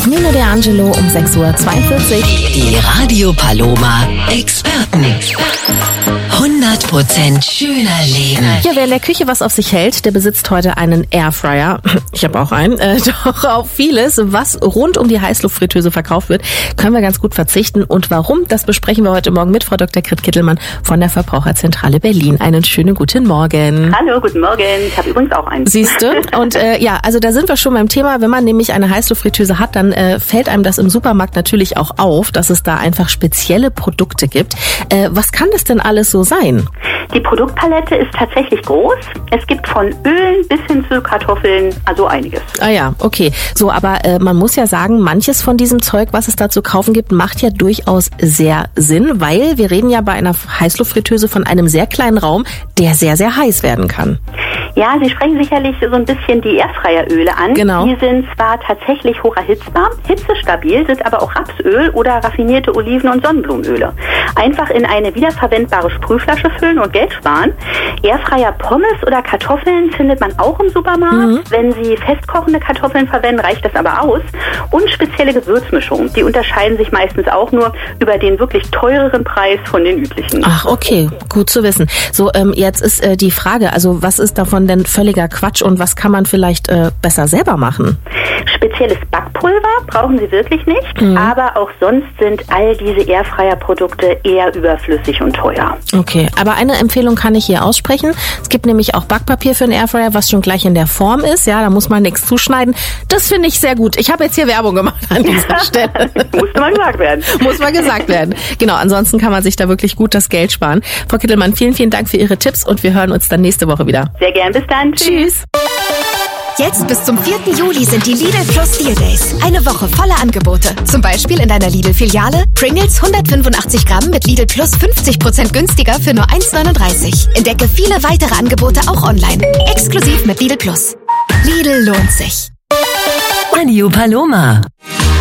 Nino D'Angelo um 6:42 Uhr. Die Radio Paloma Experten. 100% schöner Leben. Ja, wer in der Küche was auf sich hält, der besitzt heute einen Airfryer. Ich habe auch einen. Doch auf vieles, was rund um die Heißluftfritteuse verkauft wird, können wir ganz gut verzichten. Und warum, das besprechen wir heute Morgen mit Frau Dr. Grit Kittelmann von der Verbraucherzentrale Berlin. Einen schönen guten Morgen. Hallo, guten Morgen. Ich habe übrigens auch einen. Siehst du? Und also da sind wir schon beim Thema. Wenn man nämlich eine Heißluftfritteuse hat, dann fällt einem das im Supermarkt natürlich auch auf, dass es da einfach spezielle Produkte gibt. Was kann das denn alles so sein? Die Produktpalette ist tatsächlich groß. Es gibt von Ölen bis hin zu Kartoffeln, also einiges. Ah ja, okay. So, aber man muss ja sagen, manches von diesem Zeug, was es da zu kaufen gibt, macht ja durchaus sehr Sinn, weil wir reden ja bei einer Heißluftfritteuse von einem sehr kleinen Raum, der sehr, sehr heiß werden kann. Ja, Sie sprechen sicherlich so ein bisschen die Airfryer-Öle an. Genau. Die sind zwar tatsächlich hoch erhitzbar, hitzestabil, sind aber auch Rapsöl oder raffinierte Oliven- und Sonnenblumenöle. Einfach in eine wiederverwendbare Sprühflasche füllen und Geld sparen. Airfryer Pommes oder Kartoffeln findet man auch im Supermarkt. Wenn Sie festkochende Kartoffeln verwenden, reicht das aber aus. Und spezielle Gewürzmischungen, die unterscheiden sich meistens auch nur über den wirklich teureren Preis von den üblichen. Ach, okay, gut zu wissen. So, jetzt ist die Frage, also was ist davon denn völliger Quatsch und was kann man vielleicht besser selber machen? Spezielles Backpulver brauchen Sie wirklich nicht, aber auch sonst sind all diese Airfryer-Produkte eher überflüssig und teuer. Okay, aber eine Empfehlung kann ich hier aussprechen. Es gibt nämlich auch Backpapier für einen Airfryer, was schon gleich in der Form ist. Ja, da muss man nichts zuschneiden. Das finde ich sehr gut. Ich habe jetzt hier Werbung gemacht an dieser Stelle. Musste mal gesagt werden. Muss mal gesagt werden. Genau, ansonsten kann man sich da wirklich gut das Geld sparen. Frau Kittelmann, vielen, vielen Dank für Ihre Tipps und wir hören uns dann nächste Woche wieder. Sehr gern, bis dann. Tschüss. Jetzt bis zum 4. Juli sind die Lidl Plus Deal Days. Eine Woche voller Angebote. Zum Beispiel in deiner Lidl-Filiale Pringles 185 Gramm mit Lidl Plus 50% günstiger für nur 1,39. Entdecke viele weitere Angebote auch online. Exklusiv mit Lidl Plus. Lidl lohnt sich. Radio Paloma.